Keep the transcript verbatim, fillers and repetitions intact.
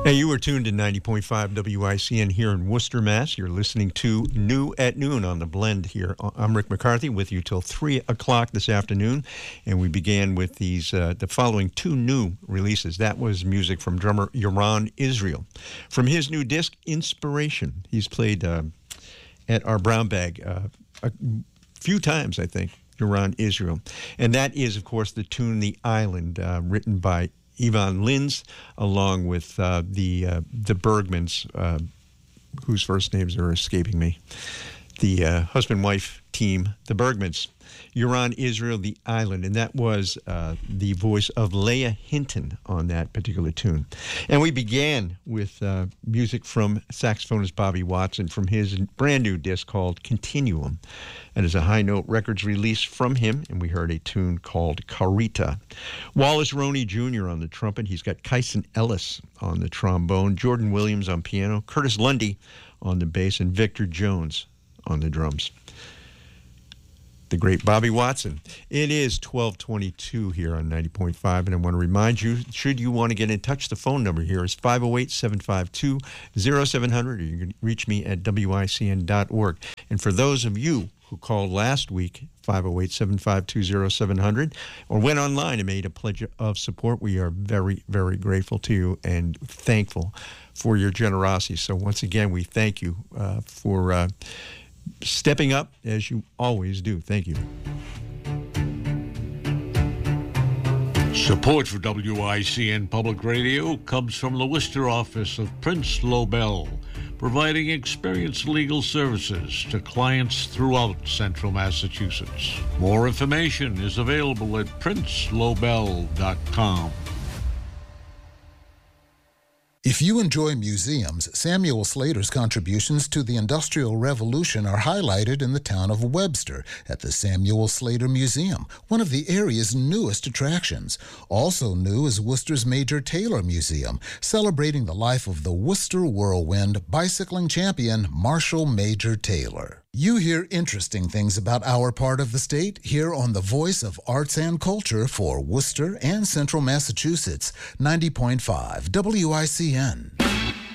Hey, you were tuned to ninety point five W I C N here in Worcester, Mass. You're listening to New at Noon on The Blend here. I'm Rick McCarthy with you till three o'clock this afternoon. And we began with these uh, the following two new releases. That was music from drummer Yaron Israel. From his new disc, Inspiration. He's played uh, at our Brown Bag uh, a few times, I think, Yaron Israel. And that is, of course, the tune The Island, uh, written by Yvonne Lins, along with uh, the uh, the Bergmans, uh, whose first names are escaping me. The uh, husband-wife team, the Bergmans. Yaron Israel, The Island, and that was uh, the voice of Leah Hinton on that particular tune. And we began with uh, music from saxophonist Bobby Watson from his brand new disc called Continuum. That is a High Note Records release from him, and we heard a tune called Carita. Wallace Roney Junior on the trumpet. He's got Kyson Ellis on the trombone, Jordan Williams on piano, Curtis Lundy on the bass, and Victor Jones on the drums. The great Bobby Watson. It is twelve twenty-two here on ninety point five, and I want to remind you, should you want to get in touch, the phone number here is five oh eight, seven five two, oh seven hundred, or you can reach me at W I C N dot org. And for those of you who called last week, five oh eight, seven five two, oh seven hundred, or went online and made a pledge of support, we are very, very grateful to you and thankful for your generosity. So once again, we thank you uh, for uh, stepping up, as you always do. Thank you. Support for W I C N Public Radio comes from the Worcester office of Prince Lobel, providing experienced legal services to clients throughout Central Massachusetts. More information is available at prince lobel dot com. If you enjoy museums, Samuel Slater's contributions to the Industrial Revolution are highlighted in the town of Webster at the Samuel Slater Museum, one of the area's newest attractions. Also new is Worcester's Major Taylor Museum, celebrating the life of the Worcester Whirlwind bicycling champion Marshall Major Taylor. You hear interesting things about our part of the state here on the Voice of Arts and Culture for Worcester and Central Massachusetts, ninety point five W I C N.